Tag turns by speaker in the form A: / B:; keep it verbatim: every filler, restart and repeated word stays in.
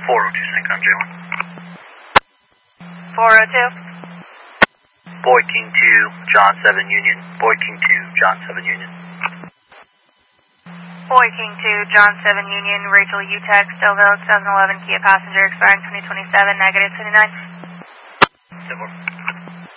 A: four oh two Syncom J one.
B: four oh two.
A: Boy King two, John seven Union. Boy King two, John seven Union.
B: Boy King two, John seven Union, Rachel U-Tech, Stillville, twenty eleven Kia passenger, expiring twenty twenty-seven, negative twenty-nine.
A: ten four.